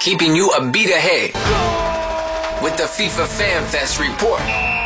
keeping you a beat ahead with the FIFA Fan Fest report.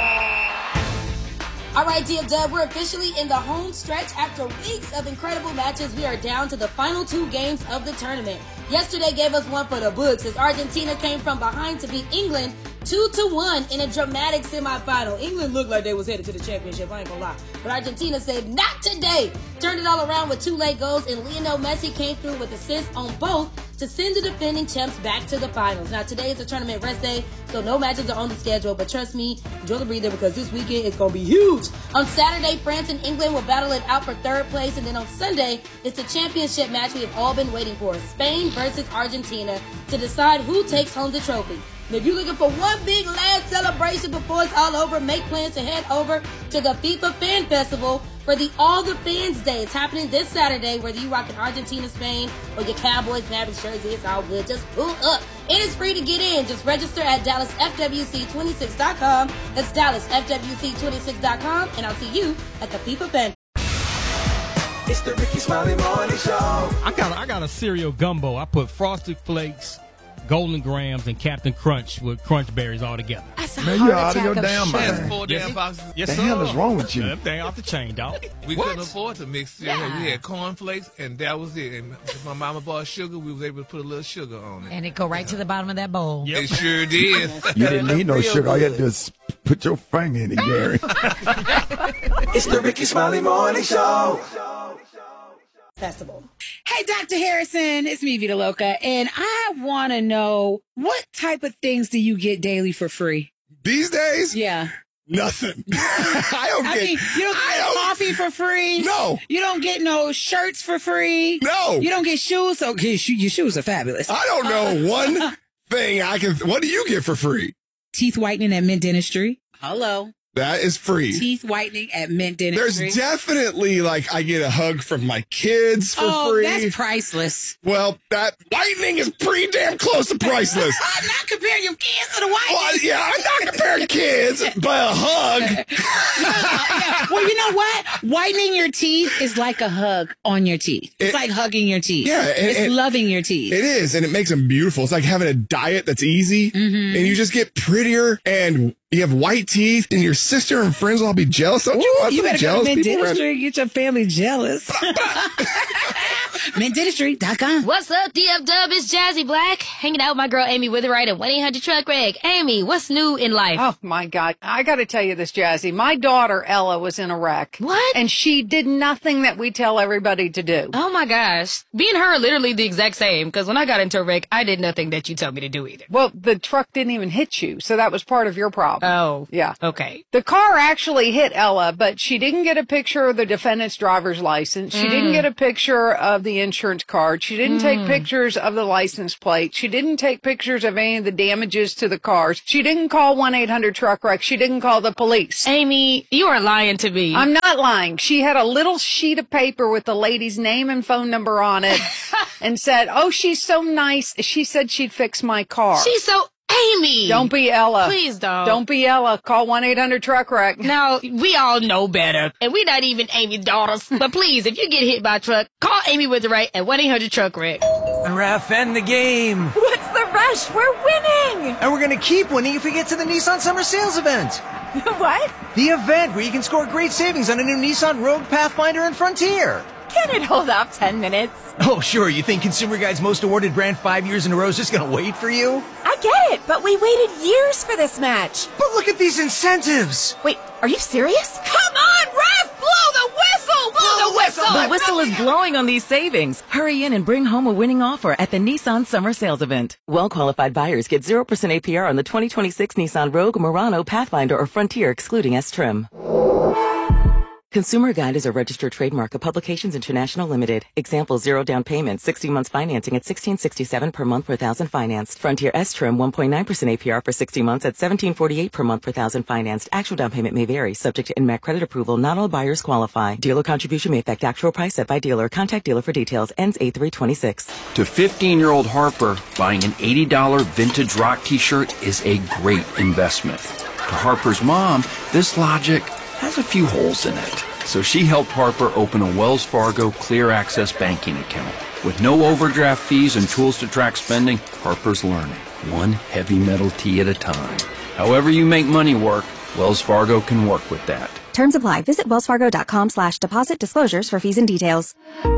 All right, DFW, we're officially in the home stretch. After weeks of incredible matches, we are down to the final 2 games of the tournament. Yesterday gave us one for the books as Argentina came from behind to beat England 2-1 in a dramatic semifinal. England looked like they was headed to the championship, I ain't gonna lie. But Argentina said, not today. Turned it all around with 2 late goals, and Lionel Messi came through with assists on both to send the defending champs back to the finals. Now, today is a tournament rest day, so no matches are on the schedule, but trust me, enjoy the breather because this weekend is going to be huge. On Saturday, France and England will battle it out for 3rd place, and then on Sunday, it's the championship match we have all been waiting for, Spain versus Argentina, to decide who takes home the trophy. And if you're looking for one big last celebration before it's all over, make plans to head over to the FIFA Fan Festival for the All the Fans Day. It's happening this Saturday, whether you rock an Argentina, Spain, or your Cowboys, Mavericks jersey, it's all good. Just pull up. It is free to get in. Just register at DallasFWC26.com. That's DallasFWC26.com, and I'll see you at the FIFA Fan. It's the Ricky Smiley Morning Show. I got a cereal gumbo. I put Frosted Flakes, Golden Grams, and Captain Crunch with Crunch Berries all together. That's a Man, heart you're out of your attack damn sugar. mind. That's 4 damn boxes. Yes, The sir. hell is wrong with you? That thing off the chain, dog. We What? couldn't afford to mix cereal. We had cornflakes, and that was it. And if my mama bought sugar, we was able to put a little sugar on it. And it go right to the bottom of that bowl. Yep. It sure did. You didn't need no sugar. All you had to do is put your finger in it, Gary. It's the Ricky Smiley Morning Show. Festival. Hey, Dr. Harrison, it's me, Vita Loca, and I want to know what type of things do you get daily for free? These days, Yeah. nothing. I don't I get. mean, you don't get coffee for free. No. You don't get no shirts for free. No. You don't get shoes. Okay, your shoes are fabulous. I don't know one thing I can. What do you get for free? Teeth whitening at Mint Dentistry. Hello. That is free. Teeth whitening at Mint Dentistry. There's definitely like I get a hug from my kids for free. That's priceless. Well, that whitening is pretty damn close to priceless. I'm not comparing your kids to the whitening. Well, yeah, I'm not comparing kids, but a hug. Yeah. Well, you know what? Whitening your teeth is like a hug on your teeth. It's like hugging your teeth. Yeah, it's loving your teeth. It is, and it makes them beautiful. It's like having a diet that's easy, and you just get prettier, and you have white teeth, and your sister and friends will all be jealous. Don't you want You some better go to jealous Mint people? Dentistry and get your family jealous. MintDentistry.com. What's up, DFW? It's Jazzy Black, hanging out with my girl Amy Witherite at 1-800-TRUCK-REG. Amy, what's new in life? Oh, my God. I got to tell you this, Jazzy. My daughter, Ella, was in a wreck. What? And she did nothing that we tell everybody to do. Oh my gosh. Me and her are literally the exact same, because when I got into a wreck, I did nothing that you tell me to do either. Well, the truck didn't even hit you, so that was part of your problem. Oh. Yeah. Okay. The car actually hit Ella, but she didn't get a picture of the defendant's driver's license. She didn't get a picture of the insurance card. She didn't take pictures of the license plate. She didn't take pictures of any of the damages to the cars. She didn't call 1-800-TRUCK-REG. She didn't call the police. Amy, you are lying to me. I'm not lying. She had a little sheet of paper with the lady's name and phone number on it and said, oh, she's so nice. She said she'd fix my car. She's so... Amy! Don't be Ella. Please don't. Don't be Ella. Call 1-800-TRUCK-REG. Now, we all know better, and we're not even Amy's daughters. But please, if you get hit by a truck, call Amy Witherite at 1-800-TRUCK-REG. Ref, end the game. What's the rush? We're winning! And we're going to keep winning if we get to the Nissan Summer Sales event. What? The event where you can score great savings on a new Nissan Rogue, Pathfinder, and Frontier. Can it hold off 10 minutes? Oh, sure. You think Consumer Guide's most awarded brand 5 years in a row is just going to wait for you? I get it, but we waited years for this match. But look at these incentives. Wait, are you serious? Come on, ref! Blow the whistle! Blow the whistle! The whistle is blowing on these savings. Hurry in and bring home a winning offer at the Nissan Summer Sales Event. Well-qualified buyers get 0% APR on the 2026 Nissan Rogue, Murano, Pathfinder, or Frontier, excluding S-Trim. Consumer Guide is a registered trademark of Publications International Limited. Example, 0 down payment, 60 months financing at $16.67 per month per thousand financed. Frontier S-Trim, 1.9% APR for 60 months at $17.48 per month per thousand financed. Actual down payment may vary, subject to INMAC credit approval. Not all buyers qualify. Dealer contribution may affect actual price set by dealer. Contact dealer for details. Ends 8/3/26. To 15-year-old Harper, buying an $80 vintage rock t-shirt is a great investment. To Harper's mom, this logic has a few holes in it. So she helped Harper open a Wells Fargo Clear Access banking account. With no overdraft fees and tools to track spending, Harper's Learning, one heavy metal tea at a time. However you make money work, Wells Fargo can work with that. Terms apply. Visit wellsfargo.com/deposit disclosures for fees and details.